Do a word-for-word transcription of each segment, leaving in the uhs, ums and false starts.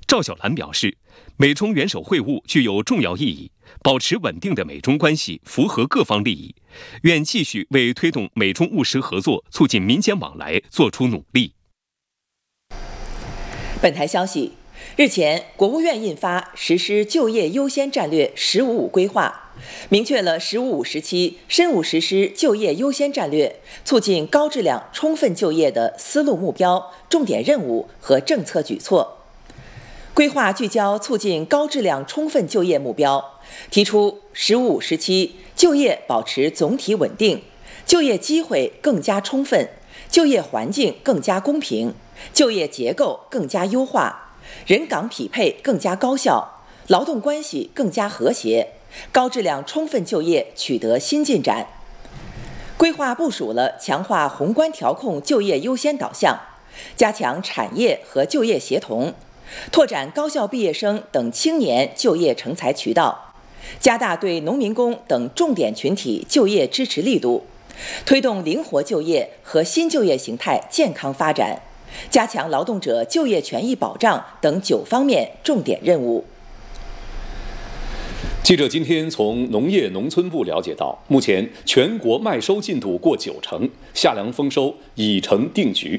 赵小兰表示，美中元首会晤具有重要意义，保持稳定的美中关系符合各方利益，愿继续为推动美中务实合作、促进民间往来做出努力。 本台消息，日前，国务院印发实施就业优先战略“十五五”规划，明确了“十五五”时期深入实施就业优先战略、促进高质量充分就业的思路、目标、重点任务和政策举措。规划聚焦促进高质量充分就业目标，提出“十五五”时期就业保持总体稳定，就业机会更加充分，就业环境更加公平，就业结构更加优化，人岗匹配更加高效，劳动关系更加和谐，高质量充分就业取得新进展。规划部署了强化宏观调控就业优先导向，加强产业和就业协同，拓展高校毕业生等青年就业成才渠道，加大对农民工等重点群体就业支持力度，推动灵活就业和新就业形态健康发展，加强劳动者就业权益保障等九方面重点任务。 记者今天从农业农村部了解到，目前全国麦收进度过九成，夏粮丰收已成定局。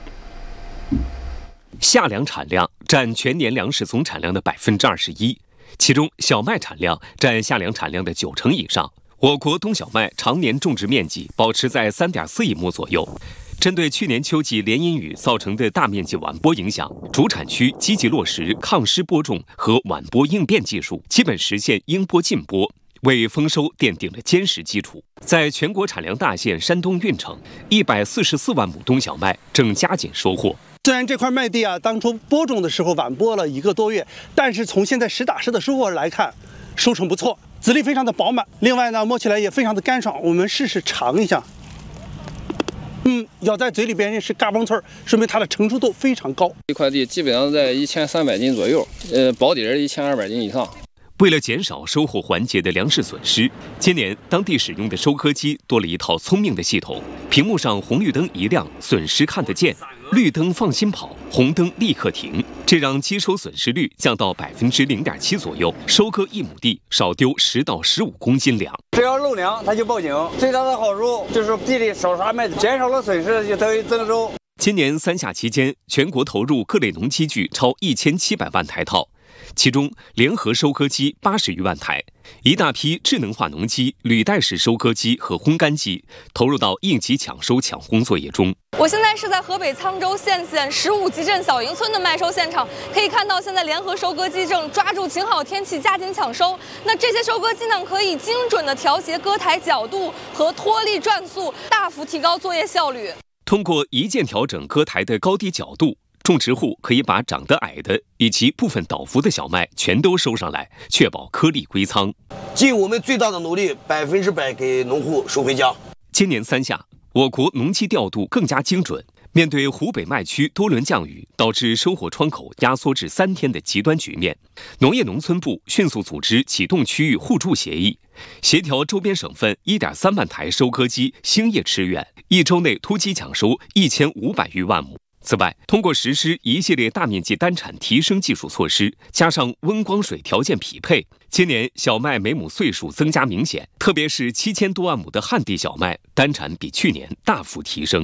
夏粮产量占全年粮食总产量的百分之二十一，其中小麦产量占夏粮产量的九成以上。我国冬小麦常年种植面积保持在 三点四亿亩左右。针对去年秋季连阴雨造成的大面积晚播影响，主产区积极落实抗湿播种和晚播应变技术，基本实现应播尽播，为丰收奠定了坚实基础。在全国产粮大县山东运城，一百四十四万亩冬小麦正加紧收获。 虽然这块麦地啊，当初播种的时候晚播了一个多月，但是从现在实打实的收获来看，收成不错，籽粒非常的饱满。另外呢，摸起来也非常的干爽。我们试试尝一下，嗯，咬在嘴里边是嘎嘣脆儿，说明它的成熟度非常高。 这块地基本上在一千三百斤左右，呃，保底儿一千二百斤以上。 为了减少收获环节的粮食损失，今年当地使用的收割机多了一套聪明的系统，屏幕上红绿灯一亮，损失看得见，绿灯放心跑，红灯立刻停，这让机收损失率降到百分之零点七左右，收割一亩地少丢十到十五公斤粮。 只要漏粮，它就报警。最大的好处就是地里少杀麦子，减少了损失，就等于增收。 今年三夏期间，全国投入各类农机具超一千七百万台套。其中，联合收割机八十余万台，一大批智能化农机、履带式收割机和烘干机投入到应急抢收抢烘作业中。 我现在是在河北沧州县县十五集镇小营村的麦收现场，可以看到现在联合收割机正抓住晴好天气加紧抢收。那这些收割机呢，可以精准地调节割台角度和脱粒转速，大幅提高作业效率。 通过一键调整割台的高低角度，种植户可以把长得矮的以及部分倒伏的小麦全都收上来，确保颗粒归仓。 尽我们最大的努力，百分之百给农户收回家。 今年三夏，我国农机调度更加精准。面对湖北麦区多轮降雨导致收获窗口压缩至三天的极端局面，农业农村部迅速组织启动区域互助协议，协调周边省份 一点三万台收割机星夜驰援，一周内突击抢收一千五百余万亩。此外，通过实施一系列大面积单产提升技术措施，加上温光水条件匹配，今年小麦每亩穗数增加明显，特别是七千多万亩的旱地小麦单产比去年大幅提升。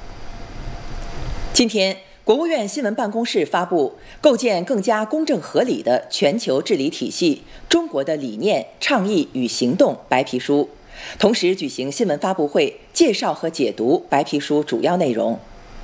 今天，国务院新闻办公室发布《构建更加公正合理的全球治理体系：中国的理念、倡议与行动》白皮书，同时举行新闻发布会，介绍和解读白皮书主要内容。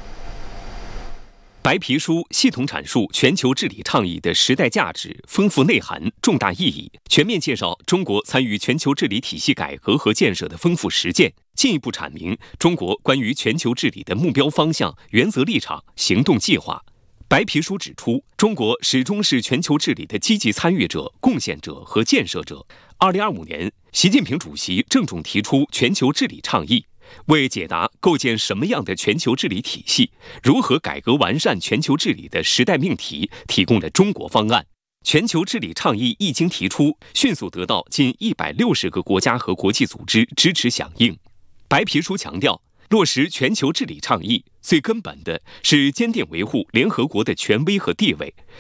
白皮书系统阐述全球治理倡议的时代价值、丰富内涵、重大意义，全面介绍中国参与全球治理体系改革和建设的丰富实践，进一步阐明中国关于全球治理的目标方向、原则立场、行动计划。白皮书指出，中国始终是全球治理的积极参与者、贡献者和建设者。二零二五年，习近平主席郑重提出全球治理倡议，为解答构建什么样的全球治理体系、如何改革完善全球治理的时代命题提供了中国方案。全球治理倡议一经提出，迅速得到近一百六十个国家和国际组织支持响应。白皮书强调，落实全球治理倡议最根本的是坚定维护联合国的权威和地位，